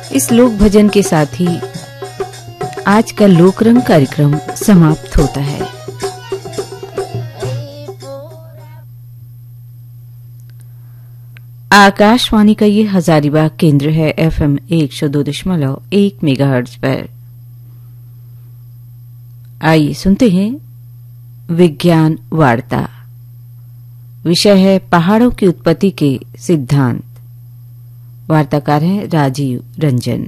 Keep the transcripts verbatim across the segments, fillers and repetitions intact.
इस लोक भजन के साथ ही आज का लोकरंग कार्यक्रम समाप्त होता है। आकाशवाणी का ये हजारीबाग केंद्र है एफएम एक सौ दो दशमलव एक मेगाहर्ट्ज पर। आइए सुनते हैं विज्ञान वार्ता। विषय है पहाड़ों की उत्पत्ति के सिद्धांत। वार्ताकार हैं राजीव रंजन।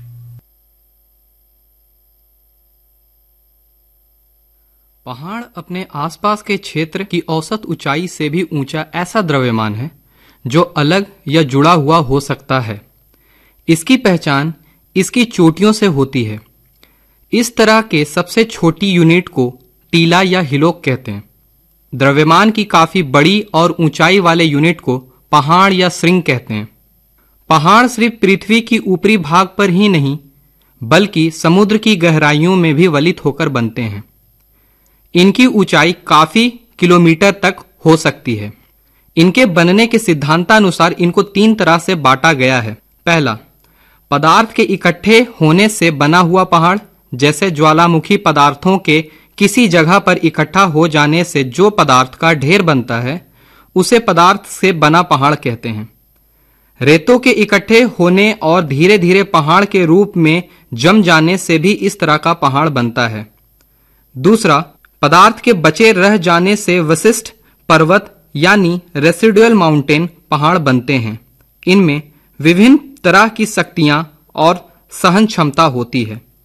पहाड़ अपने आसपास के क्षेत्र की औसत ऊंचाई से भी ऊंचा ऐसा द्रव्यमान है जो अलग या जुड़ा हुआ हो सकता है। इसकी पहचान इसकी चोटियों से होती है। इस तरह के सबसे छोटी यूनिट को टीला या हिलोक कहते हैं। द्रव्यमान की काफी बड़ी और ऊंचाई वाले यूनिट को पहाड़ या श्रृंग कहते हैं। पहाड़ सिर्फ पृथ्वी की ऊपरी भाग पर ही नहीं बल्कि समुद्र की गहराइयों में भी वलित होकर बनते हैं। इनकी ऊंचाई काफी किलोमीटर तक हो सकती है। इनके बनने के सिद्धांतानुसार इनको तीन तरह से बांटा गया है। पहला, पदार्थ के इकट्ठे होने से बना हुआ पहाड़, जैसे ज्वालामुखी पदार्थों के किसी जगह पर इकट्ठा हो जाने से जो पदार्थ का ढेर बनता है उसे पदार्थ से बना पहाड़ कहते हैं। रेतों के इकट्ठे होने और धीरे धीरे पहाड़ के रूप में जम जाने से भी इस तरह का पहाड़ बनता है। दूसरा, पदार्थ के बचे रह जाने से विशिष्ट पर्वत यानी रेसिडुअल माउंटेन पहाड़ बनते हैं। इनमें विभिन्न तरह की शक्तियां और सहन क्षमता होती है।